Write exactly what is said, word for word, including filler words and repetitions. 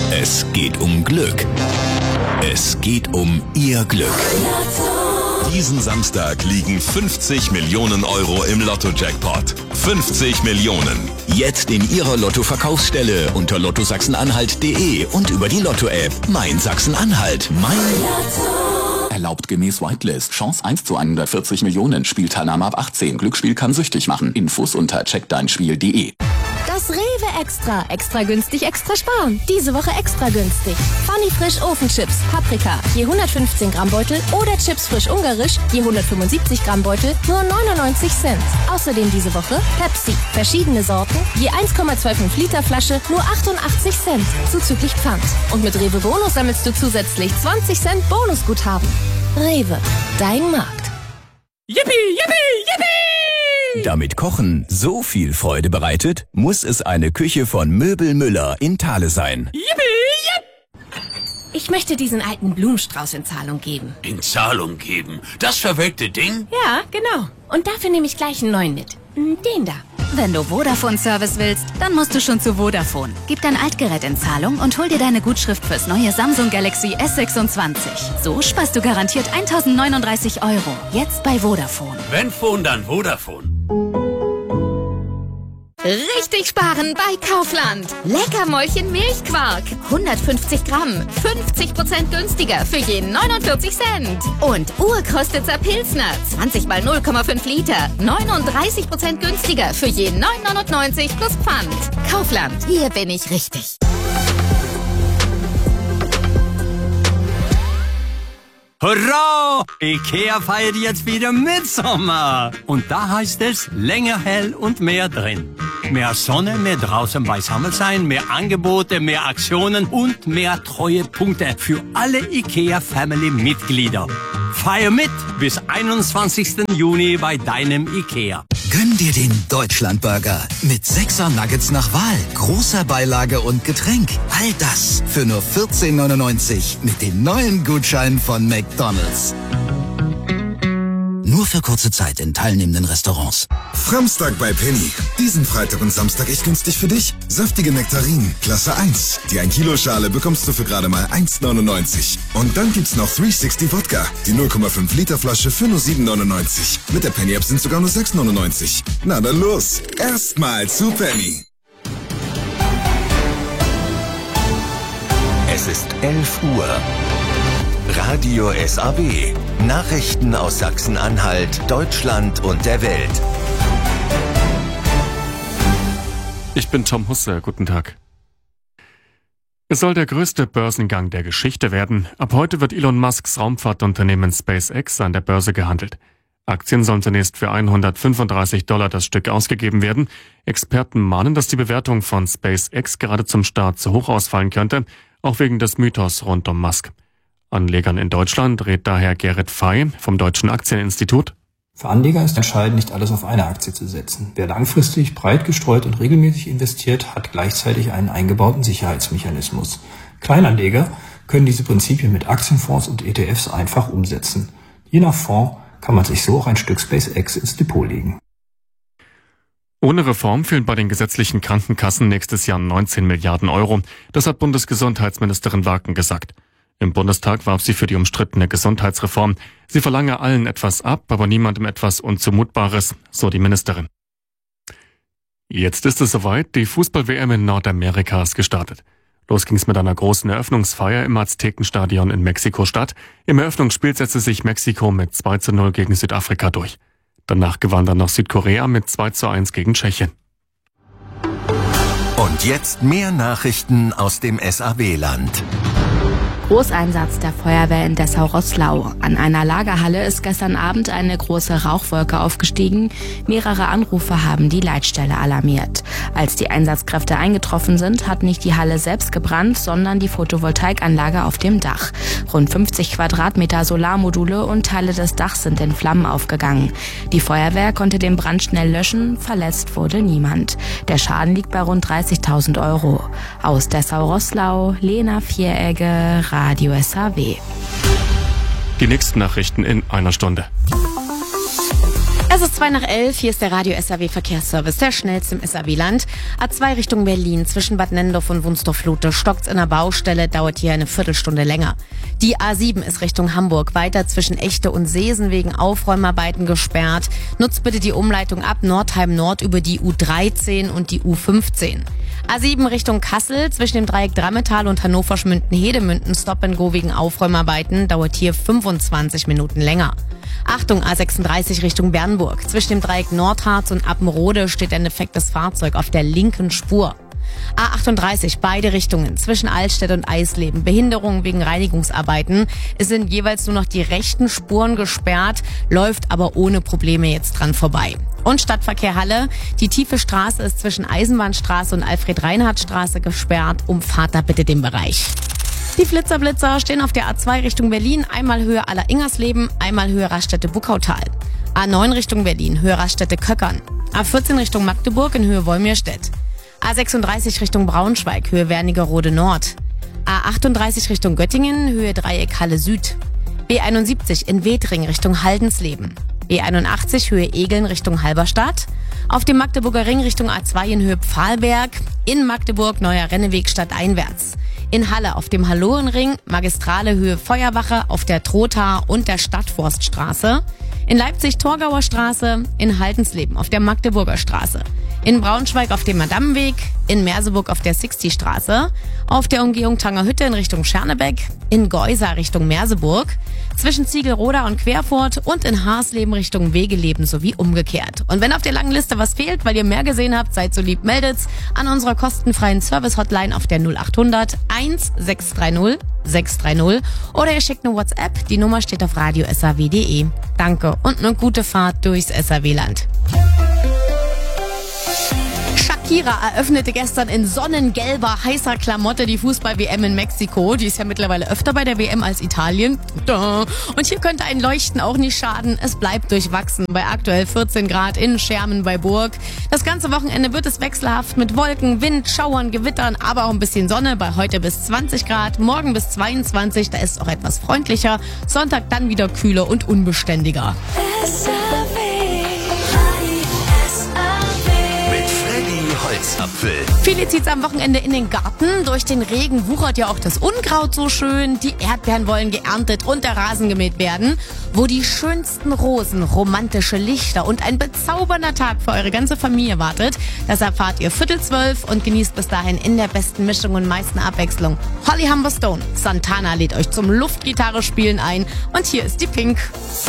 Es geht um Glück. Es geht um Ihr Glück. Diesen Samstag liegen fünfzig Millionen Euro im Lotto-Jackpot. fünfzig Millionen. Jetzt in Ihrer Lotto-Verkaufsstelle unter lotto sachsen-anhalt punkt de und über die Lotto-App. Mein Sachsen-Anhalt. Mein Lotto. Erlaubt gemäß Whitelist. Chance eins zu hundertvierzig Millionen. Spielteilnahme ab achtzehn. Glücksspiel kann süchtig machen. Infos unter check dein spiel punkt de. Das Rewe Extra. Extra günstig, extra sparen. Diese Woche extra günstig. Funny Frisch Ofenchips, Paprika, je hundertfünfzehn Gramm Beutel oder Chips frisch ungarisch, je hundertfünfundsiebzig Gramm Beutel, nur neunundneunzig Cent. Außerdem diese Woche Pepsi, verschiedene Sorten, je eins Komma fünfundzwanzig Liter Flasche, nur achtundachtzig Cent, zuzüglich Pfand. Und mit Rewe Bonus sammelst du zusätzlich zwanzig Cent Bonusguthaben. Rewe, dein Markt. Yippie, yippie, yippie! Damit Kochen so viel Freude bereitet, muss es eine Küche von Möbel Müller in Thale sein. Yippie, yipp! Ich möchte diesen alten Blumenstrauß in Zahlung geben. In Zahlung geben? Das verwelkte Ding? Ja, genau. Und dafür nehme ich gleich einen neuen mit. Den da. Wenn du Vodafone-Service willst, dann musst du schon zu Vodafone. Gib dein Altgerät in Zahlung und hol dir deine Gutschrift fürs neue Samsung Galaxy S sechsundzwanzig. So sparst du garantiert eintausendneununddreißig Euro. Jetzt bei Vodafone. Wenn Phone, dann Vodafone. Richtig sparen bei Kaufland. Leckermäulchen Milchquark. hundertfünfzig Gramm. fünfzig Prozent günstiger für jeden neunundvierzig Cent. Und Urkrostitzer Pilsner. zwanzig mal null Komma fünf Liter. neununddreißig Prozent günstiger für jeden neun neunundneunzig plus Pfand. Kaufland. Hier bin ich richtig. Hurra! Ikea feiert jetzt wieder Mitsommer. Und da heißt es länger hell und mehr drin. Mehr Sonne, mehr draußen beisammen sein, mehr Angebote, mehr Aktionen und mehr Treuepunkte für alle Ikea-Family-Mitglieder. Feier mit bis einundzwanzigsten Juni bei deinem Ikea. Gönn dir den Deutschlandburger mit sechser Nuggets nach Wahl, großer Beilage und Getränk. All das für nur vierzehn neunundneunzig mit dem neuen Gutschein von McDonald's. Nur für kurze Zeit in teilnehmenden Restaurants. Framstag bei Penny. Diesen Freitag und Samstag echt günstig für dich. Saftige Nektarinen, Klasse eins. Die ein Kilo Schale bekommst du für gerade mal eins neunundneunzig. Und dann gibt's noch dreihundertsechzig Wodka. Die null Komma fünf Liter Flasche für nur sieben neunundneunzig. Mit der Penny App sind sogar nur sechs neunundneunzig. Na dann los. Erstmal zu Penny. Es ist elf Uhr. Radio S A W. Nachrichten aus Sachsen-Anhalt, Deutschland und der Welt. Ich bin Tom Husse. Guten Tag. Es soll der größte Börsengang der Geschichte werden. Ab heute wird Elon Musks Raumfahrtunternehmen SpaceX an der Börse gehandelt. Aktien sollen zunächst für hundertfünfunddreißig Dollar das Stück ausgegeben werden. Experten mahnen, dass die Bewertung von SpaceX gerade zum Start zu hoch ausfallen könnte, auch wegen des Mythos rund um Musk. Anlegern in Deutschland rät daher Gerrit Fey vom Deutschen Aktieninstitut. Für Anleger ist entscheidend, nicht alles auf eine Aktie zu setzen. Wer langfristig, breit gestreut und regelmäßig investiert, hat gleichzeitig einen eingebauten Sicherheitsmechanismus. Kleinanleger können diese Prinzipien mit Aktienfonds und E T Fs einfach umsetzen. Je nach Fonds kann man sich so auch ein Stück SpaceX ins Depot legen. Ohne Reform fehlen bei den gesetzlichen Krankenkassen nächstes Jahr neunzehn Milliarden Euro. Das hat Bundesgesundheitsministerin Waken gesagt. Im Bundestag warf sie für die umstrittene Gesundheitsreform. Sie verlange allen etwas ab, aber niemandem etwas Unzumutbares, so die Ministerin. Jetzt ist es soweit, die Fußball-W M in Nordamerika ist gestartet. Los ging's mit einer großen Eröffnungsfeier im Aztekenstadion in Mexiko-Stadt. Im Eröffnungsspiel setzte sich Mexiko mit zwei zu null gegen Südafrika durch. Danach gewann dann noch Südkorea mit zwei zu eins gegen Tschechien. Und jetzt mehr Nachrichten aus dem S A W-Land. Großeinsatz der Feuerwehr in Dessau-Roßlau. An einer Lagerhalle ist gestern Abend eine große Rauchwolke aufgestiegen. Mehrere Anrufe haben die Leitstelle alarmiert. Als die Einsatzkräfte eingetroffen sind, hat nicht die Halle selbst gebrannt, sondern die Photovoltaikanlage auf dem Dach. Rund fünfzig Quadratmeter Solarmodule und Teile des Dachs sind in Flammen aufgegangen. Die Feuerwehr konnte den Brand schnell löschen, verletzt wurde niemand. Der Schaden liegt bei rund dreißigtausend Euro. Aus Dessau-Roßlau, Lena Vieregge, Radio S A W. Die nächsten Nachrichten in einer Stunde. Es ist zwei nach elf, hier ist der Radio S R W Verkehrsservice, der schnellste im S R W-Land. A zwei Richtung Berlin, zwischen Bad Nennendorf und Wunstorf-Lute, stockt's in der Baustelle, dauert hier eine Viertelstunde länger. Die A sieben ist Richtung Hamburg, weiter zwischen Echte und Seesen wegen Aufräumarbeiten gesperrt. Nutzt bitte die Umleitung ab Nordheim Nord über die U dreizehn und die U fünfzehn. A sieben Richtung Kassel, zwischen dem Dreieck Drammetal und Hannover-Schmünden-Hedemünden, Stop and Go wegen Aufräumarbeiten, dauert hier fünfundzwanzig Minuten länger. Achtung, A sechsunddreißig Richtung Bernburg. Zwischen dem Dreieck Nordharz und Appenrode steht ein defektes Fahrzeug auf der linken Spur. A achtunddreißig, beide Richtungen, zwischen Altstedt und Eisleben. Behinderungen wegen Reinigungsarbeiten. Es sind jeweils nur noch die rechten Spuren gesperrt, läuft aber ohne Probleme jetzt dran vorbei. Und Stadtverkehr Halle. Die tiefe Straße ist zwischen Eisenbahnstraße und Alfred-Reinhardt-Straße gesperrt. Umfahrt da bitte den Bereich. Die Flitzerblitzer stehen auf der A zwei Richtung Berlin, einmal Höhe Aller-Ingersleben, einmal Höhe Raststätte-Buckautal. A neun Richtung Berlin, Höhe Raststätte-Köckern. A vierzehn Richtung Magdeburg in Höhe Wolmirstedt. A sechsunddreißig Richtung Braunschweig, Höhe Wernigerode Nord. A achtunddreißig Richtung Göttingen, Höhe Dreieck Halle Süd. B einundsiebzig in Wedring Richtung Haldensleben. B einundachtzig Höhe Egeln Richtung Halberstadt. Auf dem Magdeburger Ring Richtung A zwei in Höhe Pfahlberg. In Magdeburg Neuer Renneweg stadteinwärts. In Halle auf dem Hallorenring, Magistrale Höhe Feuerwache auf der Trotha und der Stadtforststraße. In Leipzig Torgauer Straße, in Haldensleben auf der Magdeburger Straße. In Braunschweig auf dem Madammenweg, in Merseburg auf der Sixty-Straße, auf der Umgehung Tangerhütte in Richtung Schernebeck, in Geusa Richtung Merseburg, zwischen Ziegelroda und Querfurt und in Haarsleben Richtung Wegeleben sowie umgekehrt. Und wenn auf der langen Liste was fehlt, weil ihr mehr gesehen habt, seid so lieb, meldet's an unserer kostenfreien Service-Hotline auf der null acht hundert eins sechs drei null sechs drei null oder ihr schickt eine WhatsApp, die Nummer steht auf radio s r w punkt d e. Danke und eine gute Fahrt durchs S R W-Land. Shakira eröffnete gestern in sonnengelber, heißer Klamotte die Fußball-W M in Mexiko. Die ist ja mittlerweile öfter bei der W M als Italien. Und hier könnte ein Leuchten auch nicht schaden. Es bleibt durchwachsen bei aktuell vierzehn Grad in Schermen bei Burg. Das ganze Wochenende wird es wechselhaft mit Wolken, Wind, Schauern, Gewittern, aber auch ein bisschen Sonne. Bei heute bis zwanzig Grad, morgen bis zweiundzwanzig. Da ist es auch etwas freundlicher. Sonntag dann wieder kühler und unbeständiger. Holzapfel. Viele zieht's am Wochenende in den Garten. Durch den Regen wuchert ja auch das Unkraut so schön. Die Erdbeeren wollen geerntet und der Rasen gemäht werden. Wo die schönsten Rosen, romantische Lichter und ein bezaubernder Tag für eure ganze Familie wartet, das erfahrt ihr Viertel zwölf und genießt bis dahin in der besten Mischung und meisten Abwechslung. Holly Humberstone, Santana lädt euch zum Luftgitarre spielen ein und hier ist die Pink.